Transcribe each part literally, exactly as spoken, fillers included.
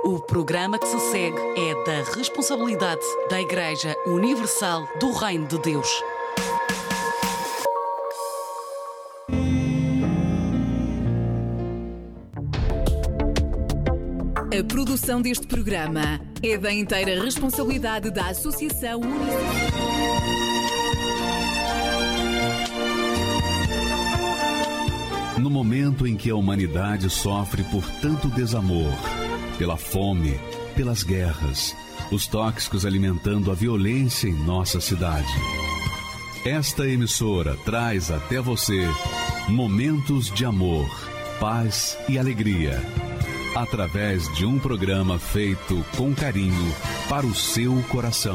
O programa que se segue é da responsabilidade da Igreja Universal do Reino de Deus. A produção deste programa é da inteira responsabilidade da Associação Universal. No momento em que a humanidade sofre por tanto desamor, pela fome, pelas guerras, os tóxicos alimentando a violência em nossa cidade, esta emissora traz até você momentos de amor, paz e alegria, através de um programa feito com carinho para o seu coração.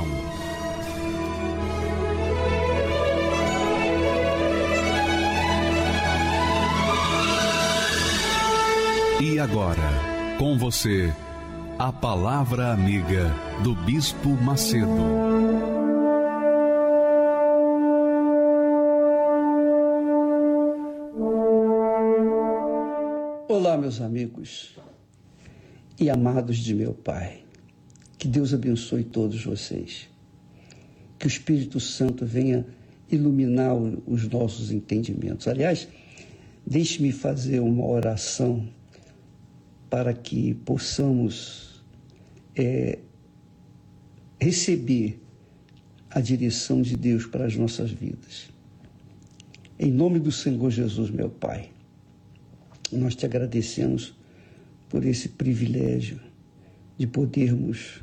E agora, com você, a Palavra Amiga do Bispo Macedo. Olá, meus amigos e amados de meu Pai. Que Deus abençoe todos vocês. Que o Espírito Santo venha iluminar os nossos entendimentos. Aliás, deixe-me fazer uma oração para que possamos é, receber a direção de Deus para as nossas vidas. Em nome do Senhor Jesus, meu Pai, nós te agradecemos por esse privilégio de podermos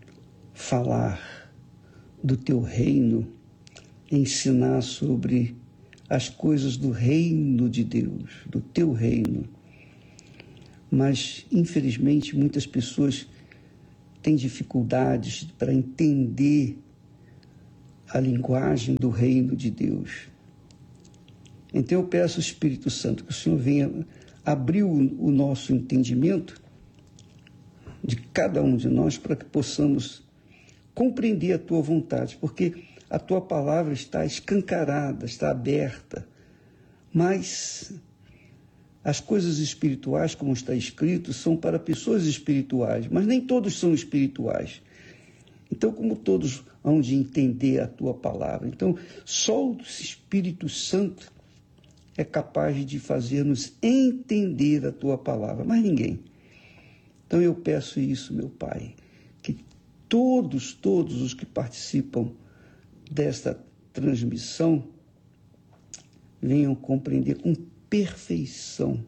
falar do teu reino, ensinar sobre as coisas do reino de Deus, do teu reino. Mas, infelizmente, muitas pessoas têm dificuldades para entender a linguagem do reino de Deus. Então eu peço ao Espírito Santo que o Senhor venha abrir o, o nosso entendimento de cada um de nós para que possamos compreender a tua vontade, porque a tua palavra está escancarada, está aberta, mas as coisas espirituais, como está escrito, são para pessoas espirituais, mas nem todos são espirituais. Então, como todos hão de entender a tua palavra? Então, só o Espírito Santo é capaz de fazer-nos entender a tua palavra, mas ninguém. Então, eu peço isso, meu Pai, que todos, todos os que participam desta transmissão venham compreender com perfeição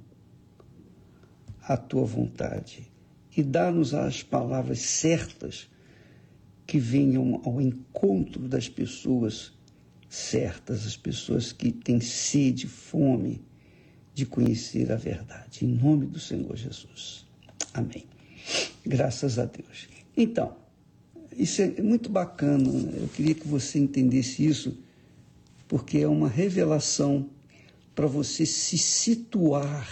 a tua vontade e dá-nos as palavras certas que venham ao encontro das pessoas certas, as pessoas que têm sede, fome de conhecer a verdade. Em nome do Senhor Jesus. Amém. Graças a Deus. Então, isso é muito bacana. Eu queria que você entendesse isso, porque é uma revelação para você se situar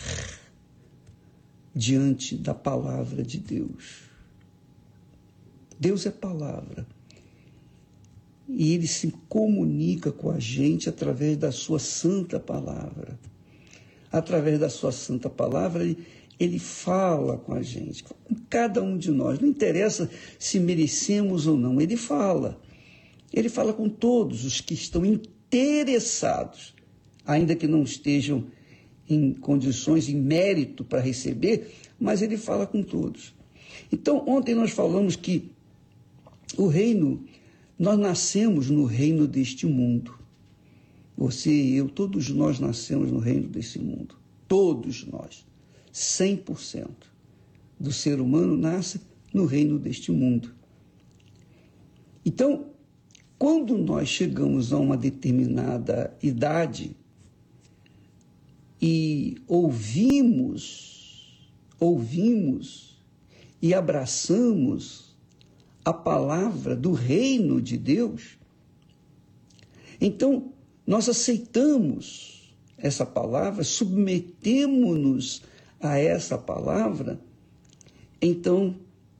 diante da palavra de Deus. Deus é palavra. E Ele se comunica com a gente através da sua santa palavra. Através da sua santa palavra, Ele, ele fala com a gente, com cada um de nós. Não interessa se merecemos ou não, Ele fala. Ele fala com todos os que estão interessados, ainda que não estejam em condições, em mérito para receber, mas Ele fala com todos. Então, ontem nós falamos que o reino, nós nascemos no reino deste mundo. Você e eu, todos nós nascemos no reino desse mundo. Todos nós, cem por cento do ser humano nasce no reino deste mundo. Então, quando nós chegamos a uma determinada idade e ouvimos, ouvimos e abraçamos a palavra do reino de Deus, então nós aceitamos essa palavra, submetemos-nos a essa palavra, então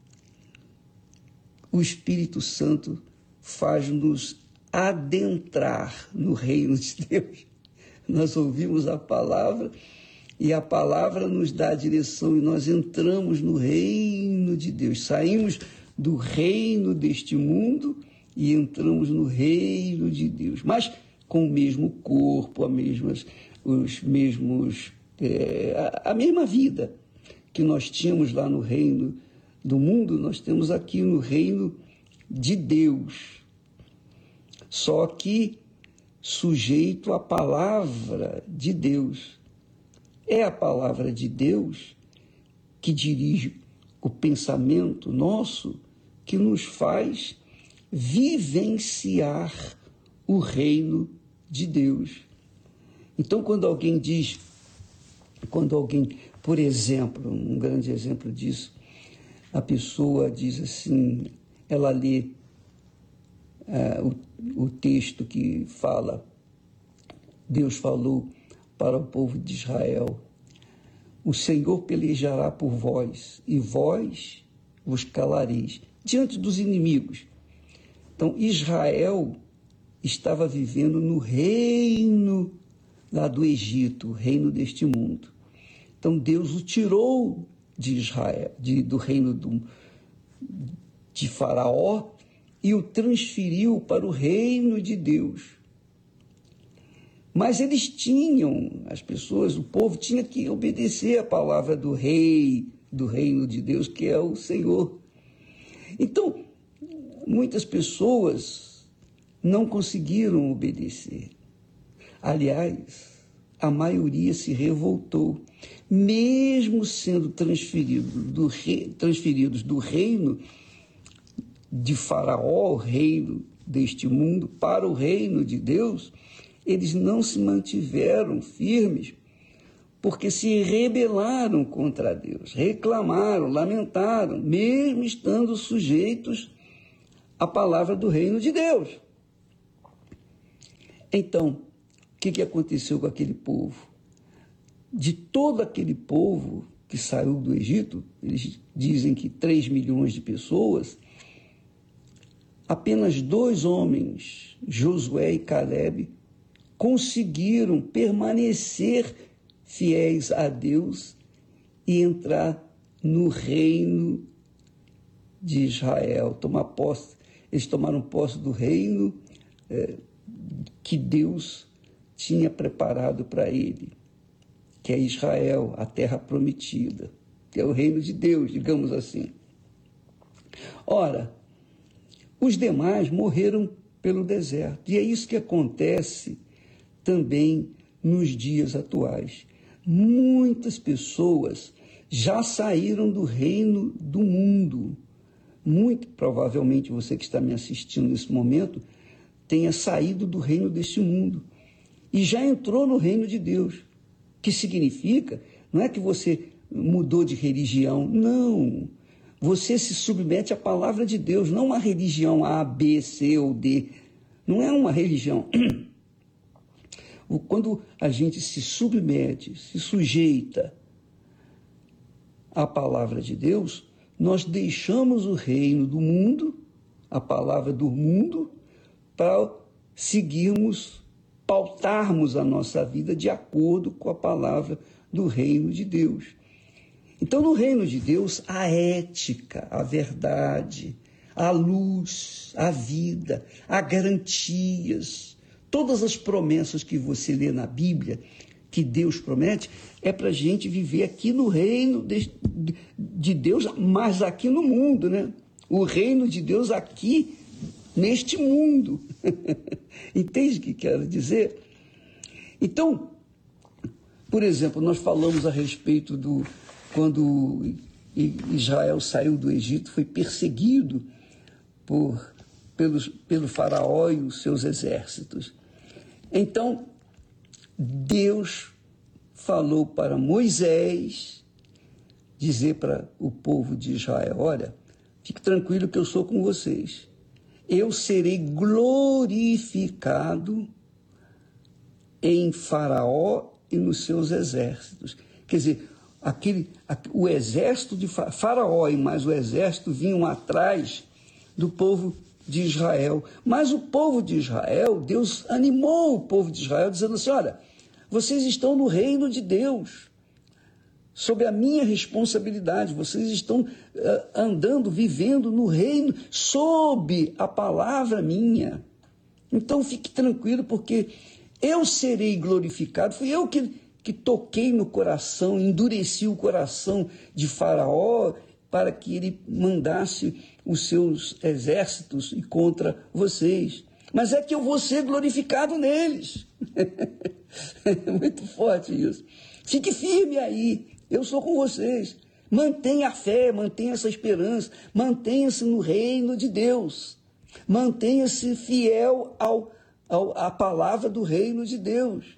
o Espírito Santo faz-nos adentrar no reino de Deus. Nós ouvimos a palavra, E a palavra nos dá a direção e nós entramos no reino de Deus. Saímos do reino deste mundo e entramos no reino de Deus. Mas com o mesmo corpo, a mesmas, os mesmos, é, a, a mesma vida que nós tínhamos lá no reino do mundo, nós temos aqui no reino de Deus. Só que sujeito à palavra de Deus. É a palavra de Deus que dirige o pensamento nosso, que nos faz vivenciar o reino de Deus. Então, quando alguém diz, quando alguém, por exemplo, um grande exemplo disso, a pessoa diz assim, ela lê uh, o, o texto que fala, Deus falou para o povo de Israel, o Senhor pelejará por vós, e vós vos calareis diante dos inimigos. Então, Israel estava vivendo no reino lá do Egito, o reino deste mundo. Então, Deus o tirou de Israel, de, do reino do, de Faraó, e o transferiu para o reino de Deus. Mas eles tinham, as pessoas, o povo tinha que obedecer a palavra do rei, do reino de Deus, que é o Senhor. Então, muitas pessoas não conseguiram obedecer. Aliás, a maioria se revoltou, mesmo sendo transferido do rei, transferidos do reino de Faraó, o reino deste mundo, para o reino de Deus. Eles não se mantiveram firmes, porque se rebelaram contra Deus, reclamaram, lamentaram, mesmo estando sujeitos à palavra do reino de Deus. Então, o que, que aconteceu com aquele povo? De todo aquele povo que saiu do Egito, eles dizem que três milhões de pessoas, apenas dois homens, Josué e Caleb, conseguiram permanecer fiéis a Deus e entrar no reino de Israel, tomar posse. Eles tomaram posse do reino é, que Deus tinha preparado para ele, que é Israel, a terra prometida, que é o reino de Deus, digamos assim. Ora, os demais morreram pelo deserto, e é isso que acontece também nos dias atuais. Muitas pessoas já saíram do reino do mundo. Muito provavelmente você que está me assistindo nesse momento tenha saído do reino deste mundo e já entrou no reino de Deus. Que significa, não é que você mudou de religião, não. Você se submete à palavra de Deus, não uma religião A, B, C ou D. Não é uma religião. Quando a gente se submete, se sujeita à palavra de Deus, nós deixamos o reino do mundo, a palavra do mundo, para seguirmos, pautarmos a nossa vida de acordo com a palavra do reino de Deus. Então, no reino de Deus, a ética, a verdade, a luz, a vida, há garantias. Todas as promessas que você lê na Bíblia, que Deus promete, é para a gente viver aqui no reino de, de Deus, mas aqui no mundo, né? O reino de Deus aqui, neste mundo. Entende o que quero dizer? Então, por exemplo, nós falamos a respeito do... Quando Israel saiu do Egito, foi perseguido por, pelos, pelo faraó e os seus exércitos. Então, Deus falou para Moisés dizer para o povo de Israel, olha, fique tranquilo que eu sou com vocês. Eu serei glorificado em Faraó e nos seus exércitos. Quer dizer, aquele, o exército de Faraó e mais o exército vinham atrás do povo de Israel. Mas o povo de Israel, Deus animou o povo de Israel dizendo assim, olha, vocês estão no reino de Deus. sobre a minha responsabilidade. Vocês estão uh, andando, vivendo no reino, sob a palavra minha. Então fique tranquilo, porque eu serei glorificado. Fui eu que, que toquei no coração, endureci o coração de Faraó para que ele mandasse os seus exércitos contra vocês. Mas é que eu vou ser glorificado neles. É muito forte isso. Fique firme aí, eu sou com vocês. Mantenha a fé, mantenha essa esperança, mantenha-se no reino de Deus. Mantenha-se fiel ao, ao, à palavra do reino de Deus.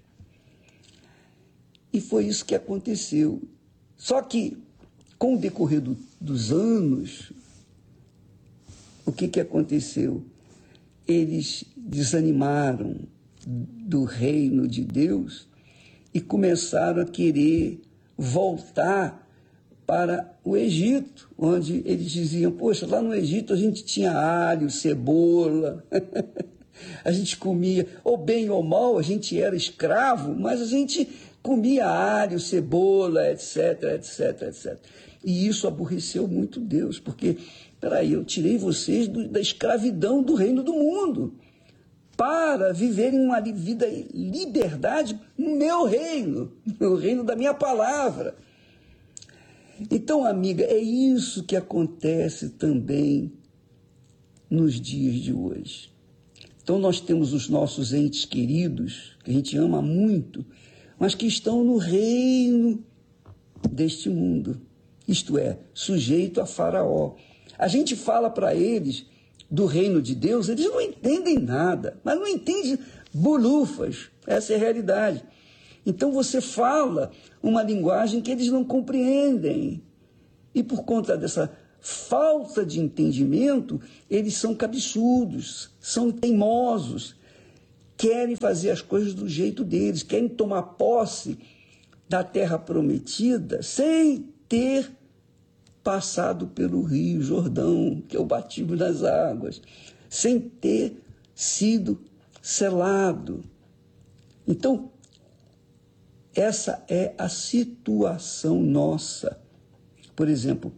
E foi isso que aconteceu. Só que, com o decorrer do, dos anos, o que, que aconteceu? Eles desanimaram do reino de Deus e começaram a querer voltar para o Egito, onde eles diziam, poxa, lá no Egito a gente tinha alho, cebola, a gente comia, ou bem ou mal, a gente era escravo, mas a gente comia alho, cebola, etc, etc, etcétera. E isso aborreceu muito Deus, porque, peraí, eu tirei vocês do, da escravidão do reino do mundo, para viverem uma vida em liberdade no meu reino, no reino da minha palavra. Então, amiga, é isso que acontece também nos dias de hoje. Então, nós temos os nossos entes queridos, que a gente ama muito, mas que estão no reino deste mundo, isto é, sujeito a Faraó. A gente fala para eles do reino de Deus, eles não entendem nada, mas não entendem bolufas, essa é a realidade. Então você fala uma linguagem que eles não compreendem, e por conta dessa falta de entendimento, eles são cabeçudos, são teimosos, querem fazer as coisas do jeito deles, querem tomar posse da terra prometida sem ter passado pelo Rio Jordão, que é o batismo das águas, sem ter sido selado. Então, essa é a situação nossa. Por exemplo,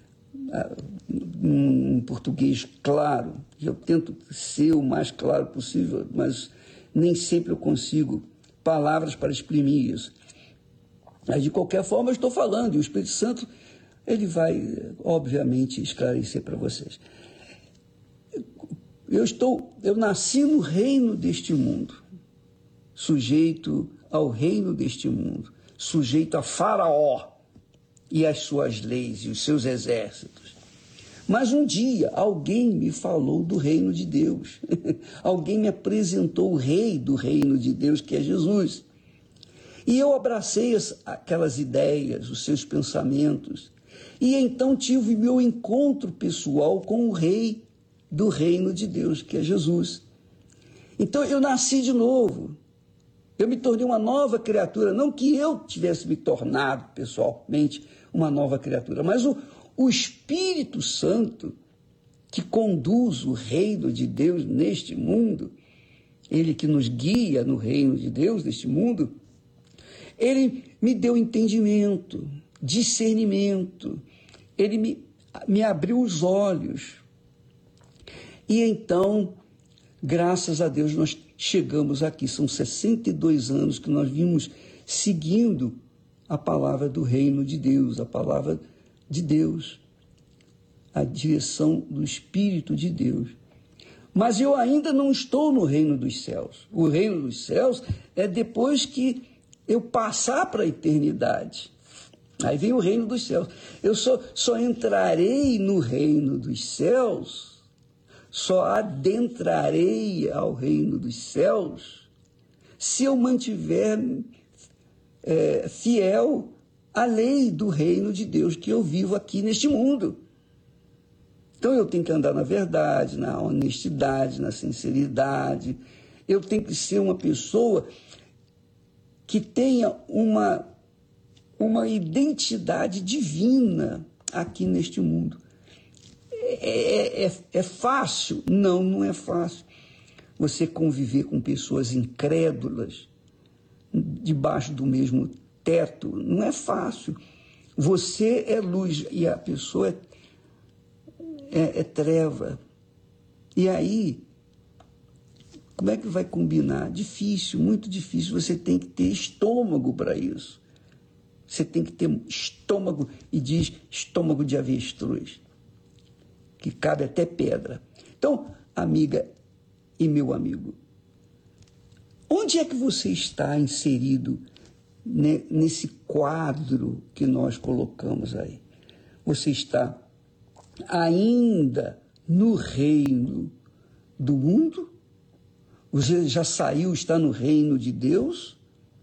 um português claro, eu tento ser o mais claro possível, mas nem sempre eu consigo palavras para exprimir isso. Mas, de qualquer forma, eu estou falando, e o Espírito Santo, ele vai, obviamente, esclarecer para vocês. Eu estou, eu nasci no reino deste mundo, sujeito ao reino deste mundo, sujeito a Faraó e as suas leis e os seus exércitos. Mas um dia alguém me falou do reino de Deus. Alguém me apresentou o rei do reino de Deus, que é Jesus. E eu abracei as, aquelas ideias, os seus pensamentos. E então tive meu encontro pessoal com o rei do reino de Deus, que é Jesus. Então eu nasci de novo. Eu me tornei uma nova criatura. Não que eu tivesse me tornado pessoalmente uma nova criatura, mas o, o Espírito Santo, que conduz o reino de Deus neste mundo, ele que nos guia no reino de Deus neste mundo, ele me deu entendimento, discernimento, ele me, me abriu os olhos. E então, graças a Deus, nós chegamos aqui. São sessenta e dois anos que nós vimos seguindo a palavra do reino de Deus, a palavra de Deus, a direção do Espírito de Deus. Mas eu ainda não estou no reino dos céus. O reino dos céus é depois que eu passar para a eternidade. Aí vem o reino dos céus. Eu só, só entrarei no reino dos céus, só adentrarei ao reino dos céus, se eu mantiver é, fiel à lei do reino de Deus que eu vivo aqui neste mundo. Então eu tenho que andar na verdade, na honestidade, na sinceridade. Eu tenho que ser uma pessoa que tenha uma, uma identidade divina aqui neste mundo. É, é, é fácil? Não, não é fácil. Você conviver com pessoas incrédulas, debaixo do mesmo teto, não é fácil. Você é luz e a pessoa é, é, é treva. E aí, como é que vai combinar? Difícil, muito difícil. Você tem que ter estômago para isso. Você tem que ter estômago, e diz estômago de avestruz, que cabe até pedra. Então, amiga e meu amigo, onde é que você está inserido, né, nesse quadro que nós colocamos aí? Você está ainda no reino do mundo? Você já saiu, está no reino de Deus?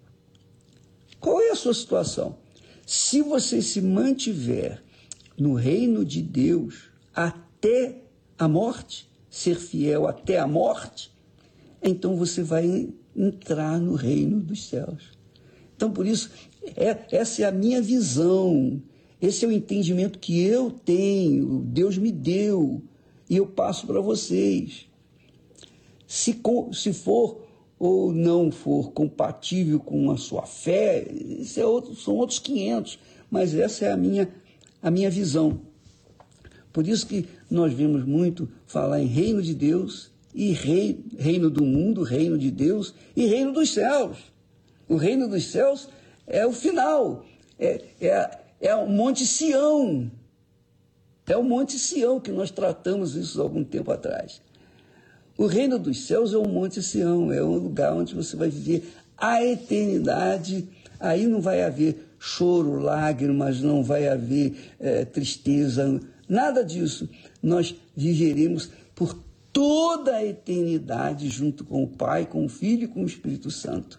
Qual é a sua situação? Se você se mantiver no reino de Deus até a morte, ser fiel até a morte, então você vai entrar no reino dos céus. Então, por isso, é, essa é a minha visão, esse é o entendimento que eu tenho, Deus me deu, e eu passo para vocês. Se, se for ou não for compatível com a sua fé, isso é outro, são outros quinhentos, mas essa é a minha, a minha visão. Por isso que nós vemos muito falar em reino de Deus, e rei, reino do mundo, reino de Deus e reino dos céus. O reino dos céus é o final, é, é, é o Monte Sião, é o Monte Sião que nós tratamos isso há algum tempo atrás. O reino dos céus é o Monte Sião, é um lugar onde você vai viver a eternidade. Aí não vai haver choro, lágrimas, não vai haver é, tristeza, nada disso. Nós viveremos por toda a eternidade junto com o Pai, com o Filho e com o Espírito Santo.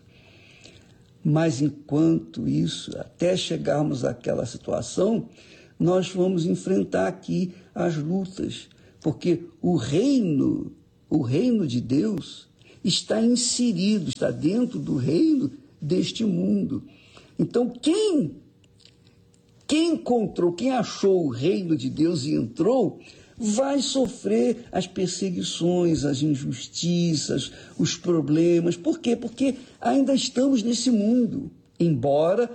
Mas enquanto isso, até chegarmos àquela situação, nós vamos enfrentar aqui as lutas, porque o reino... O reino de Deus está inserido, está dentro do reino deste mundo. Então, quem, quem encontrou, quem achou o reino de Deus e entrou, vai sofrer as perseguições, as injustiças, os problemas. Por quê? Porque ainda estamos nesse mundo, embora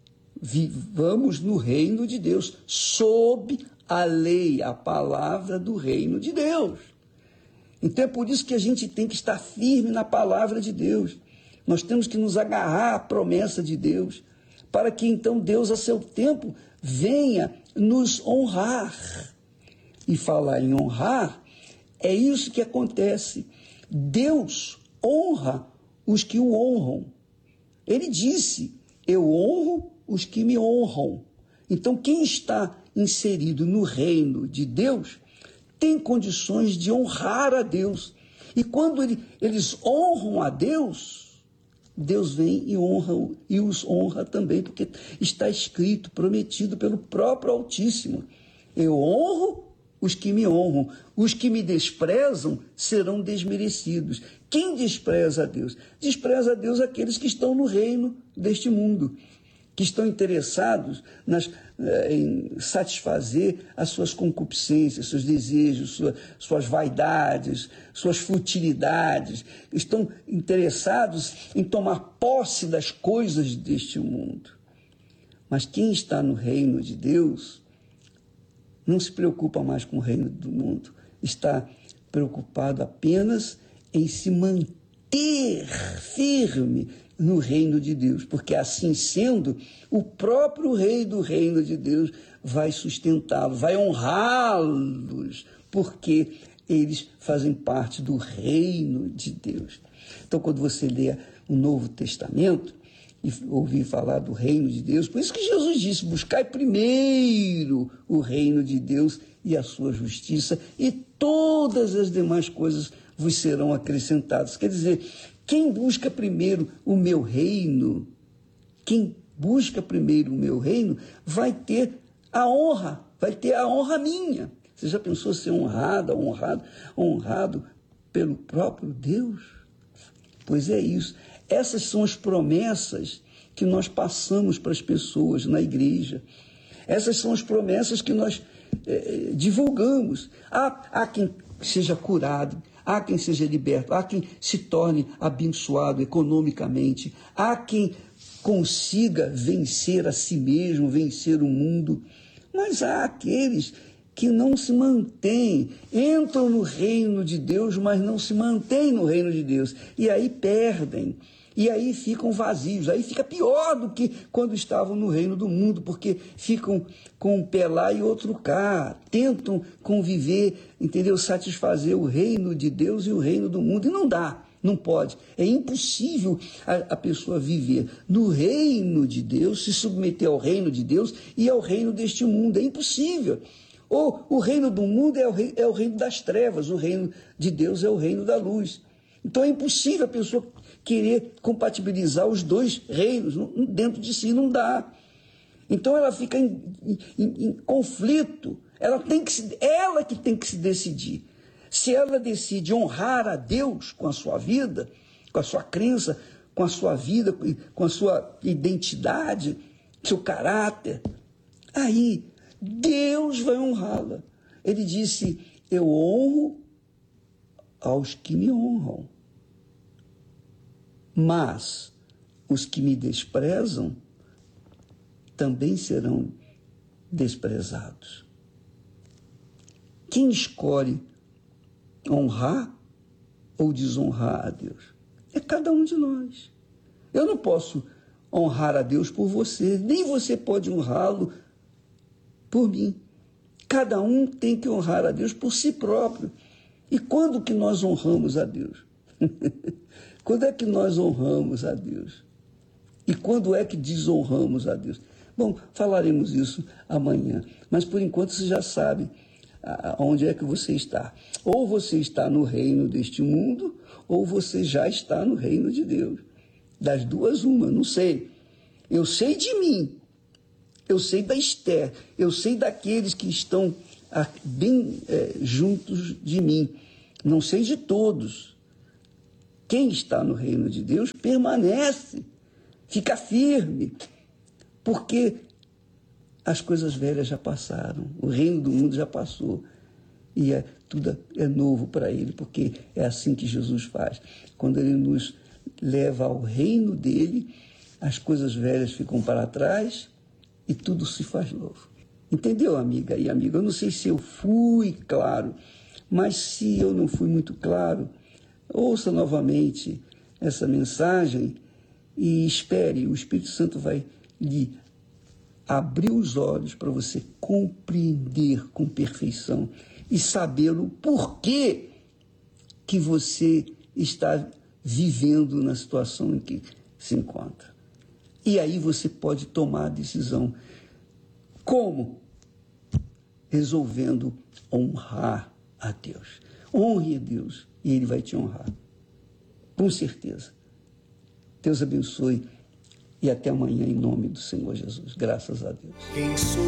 vivamos no reino de Deus, sob a lei, a palavra do reino de Deus. Então é por isso que a gente tem que estar firme na palavra de Deus. Nós temos que nos agarrar à promessa de Deus, para que então Deus, a seu tempo, venha nos honrar. E falar em honrar, é isso que acontece. Deus honra os que o honram. Ele disse, eu honro os que me honram. Então quem está inserido no reino de Deus tem condições de honrar a Deus. E quando ele, eles honram a Deus, Deus vem e honra e os honra também, porque está escrito, prometido pelo próprio Altíssimo. Eu honro os que me honram, os que me desprezam serão desmerecidos. Quem despreza a Deus? Despreza a Deus aqueles que estão no reino deste mundo, que estão interessados nas, em satisfazer as suas concupiscências, seus desejos, sua, suas vaidades, suas futilidades, estão interessados em tomar posse das coisas deste mundo. Mas quem está no reino de Deus não se preocupa mais com o reino do mundo, está preocupado apenas em se manter firme no reino de Deus, porque assim sendo, o próprio rei do reino de Deus vai sustentá-los, vai honrá-los, porque eles fazem parte do reino de Deus. Então, quando você lê o Novo Testamento e ouvir falar do reino de Deus, por isso que Jesus disse, buscai primeiro o reino de Deus e a sua justiça, e todas as demais coisas vos serão acrescentadas. Quer dizer, quem busca primeiro o meu reino, quem busca primeiro o meu reino, vai ter a honra, vai ter a honra minha. Você já pensou ser honrada, honrado, honrado pelo próprio Deus? Pois é isso. Essas são as promessas que nós passamos para as pessoas na igreja. Essas são as promessas que nós eh, divulgamos. Há, há quem seja curado, há quem seja liberto, há quem se torne abençoado economicamente, há quem consiga vencer a si mesmo, vencer o mundo. Mas há aqueles que não se mantêm, entram no reino de Deus, mas não se mantêm no reino de Deus. E aí perdem, e aí ficam vazios. Aí fica pior do que quando estavam no reino do mundo, porque ficam com um pé lá e outro cá, tentam conviver, entendeu? Satisfazer o reino de Deus e o reino do mundo, e não dá. Não pode, é impossível a, a pessoa viver no reino de Deus, se submeter ao reino de Deus e ao reino deste mundo, é impossível. Ou o reino do mundo é o, rei, é o reino das trevas, o reino de Deus é o reino da luz. Então é impossível a pessoa querer compatibilizar os dois reinos dentro de si, não dá. Então ela fica em, em, em conflito, ela, tem que se, ela que tem que se decidir. Se ela decide honrar a Deus com a sua vida, com a sua crença, com a sua vida, com a sua identidade, seu caráter, aí Deus vai honrá-la. Ele disse, eu honro aos que me honram, mas os que me desprezam também serão desprezados. Quem escolhe honrar ou desonrar a Deus? É cada um de nós. Eu não posso honrar a Deus por você, nem você pode honrá-lo por mim. Cada um tem que honrar a Deus por si próprio. E quando que nós honramos a Deus? Quando é que nós honramos a Deus? E quando é que desonramos a Deus? Bom, falaremos isso amanhã. Mas por enquanto você já sabe onde é que você está. Ou você está no reino deste mundo, ou você já está no reino de Deus. Das duas, uma, não sei. Eu sei de mim, eu sei da Esther, eu sei daqueles que estão bem é, juntos de mim. Não sei de todos. Quem está no reino de Deus permanece, fica firme, porque as coisas velhas já passaram, o reino do mundo já passou, e é, tudo é novo para ele, porque é assim que Jesus faz. Quando ele nos leva ao reino dele, as coisas velhas ficam para trás e tudo se faz novo. Entendeu, amiga e amigo? Eu não sei se eu fui claro, mas se eu não fui muito claro, ouça novamente essa mensagem e espere, o Espírito Santo vai lhe abrir os olhos para você compreender com perfeição e saber o porquê que você está vivendo na situação em que se encontra. E aí você pode tomar a decisão. Como? Resolvendo honrar a Deus. Honre a Deus e Ele vai te honrar. Com certeza. Deus abençoe e até amanhã em nome do Senhor Jesus. Graças a Deus.